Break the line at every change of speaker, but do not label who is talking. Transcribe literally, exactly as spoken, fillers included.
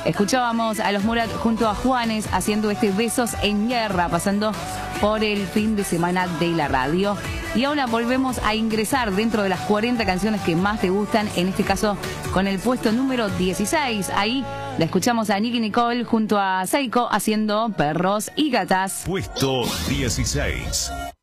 Escuchábamos a los Murat junto a Juanes haciendo este Besos en Guerra, pasando por el fin de semana de la radio. Y ahora volvemos a ingresar dentro de las cuarenta canciones que más te gustan, en este caso con el puesto número dieciséis. Ahí la escuchamos a Nicki Nicole junto a Seiko haciendo Perros y Gatas.
Puesto dieciséis.